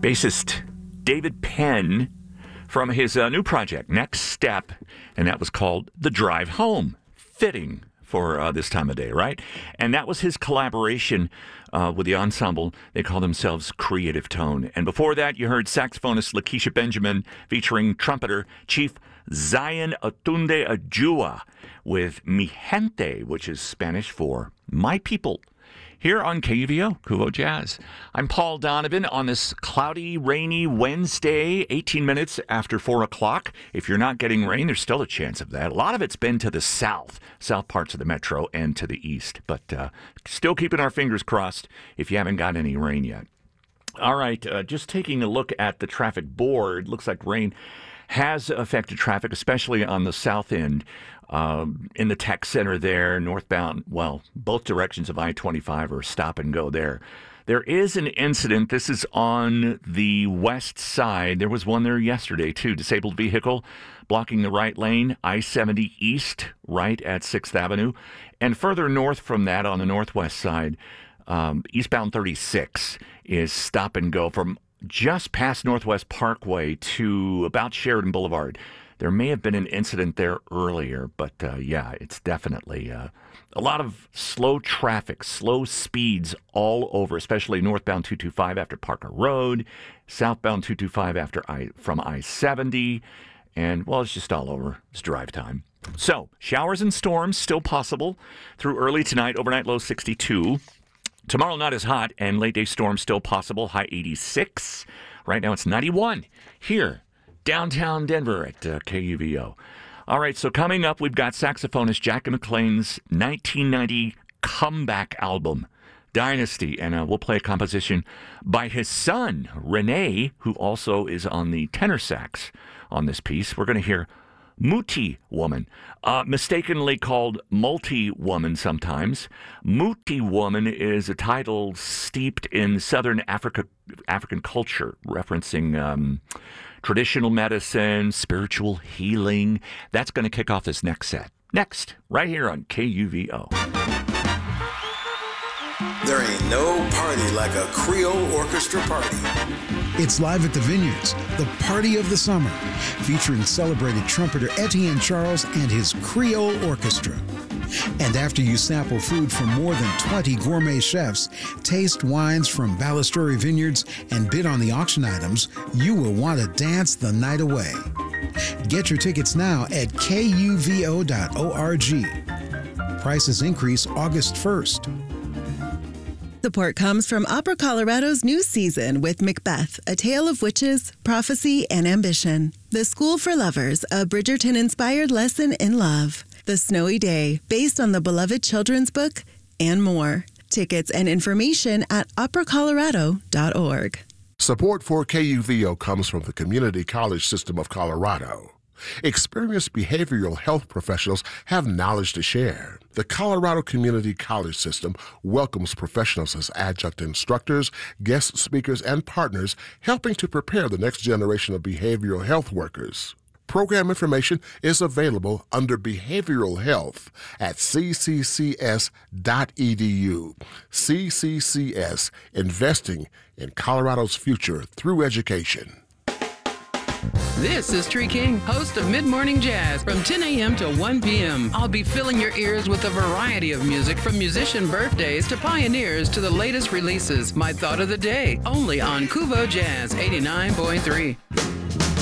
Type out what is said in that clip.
bassist David Penn from his new project, Next Step, and that was called The Drive Home. Fitting for this time of day, right? And that was his collaboration with the ensemble. They call themselves Creative Tone. And before that, you heard saxophonist Lakeisha Benjamin featuring trumpeter Chief Zion Atunde Ajua with Mi Gente, which is Spanish for My People. Here on KUVO, Kuvo Jazz. I'm Paul Donovan on this cloudy, rainy Wednesday, 18 minutes after 4 o'clock. If you're not getting rain, there's still a chance of that. A lot of it's been to the south parts of the metro and to the east. But still keeping our fingers crossed if you haven't got any rain yet. All right, just taking a look at the traffic board. Looks like rain has affected traffic, especially on the south end. In the tech center there, northbound, well, both directions of I-25 are stop and go there. There is an incident. This is on the west side. There was one there yesterday, too. Disabled vehicle blocking the right lane, I-70 east, right at 6th Avenue. And further north from that, on the northwest side, eastbound 36 is stop and go from just past Northwest Parkway to about Sheridan Boulevard. There may have been an incident there earlier, but yeah, it's definitely a lot of slow traffic, slow speeds all over, especially northbound 225 after Parker Road, southbound 225 from I-70, and, well, it's just all over. It's drive time. So, showers and storms still possible through early tonight, overnight low 62. Tomorrow not as hot, and late day storms still possible, high 86. Right now it's 91 here. Downtown Denver at KUVO. All right, so coming up, we've got saxophonist Jackie McLean's 1990 comeback album, Dynasty, and we'll play a composition by his son, Renee, who also is on the tenor sax on this piece. We're going to hear Muti Woman, mistakenly called Multi-Woman sometimes. Muti Woman is a title steeped in Southern African culture, referencing traditional medicine, spiritual healing. That's going to kick off this next set. Next, right here on KUVO. There ain't no party like a Creole orchestra party. It's live at the Vineyards, the party of the summer, featuring celebrated trumpeter Etienne Charles and his Creole Orchestra. And after you sample food from more than 20 gourmet chefs, taste wines from Ballasturi Vineyards, and bid on the auction items, you will want to dance the night away. Get your tickets now at kuvo.org. Prices increase August 1st. Support comes from Opera Colorado's new season with Macbeth, A Tale of Witches, Prophecy, and Ambition. The School for Lovers, a Bridgerton-inspired lesson in love. The Snowy Day, based on the beloved children's book, and more. Tickets and information at operacolorado.org. Support for KUVO comes from the Community College System of Colorado. Experienced behavioral health professionals have knowledge to share. The Colorado Community College System welcomes professionals as adjunct instructors, guest speakers, and partners, helping to prepare the next generation of behavioral health workers. Program information is available under Behavioral Health at cccs.edu. CCCS, investing in Colorado's future through education. This is Tree King, host of Mid-Morning Jazz from 10 a.m. to 1 p.m. I'll be filling your ears with a variety of music from musician birthdays to pioneers to the latest releases. My thought of the day, only on Kuvo Jazz 89.3.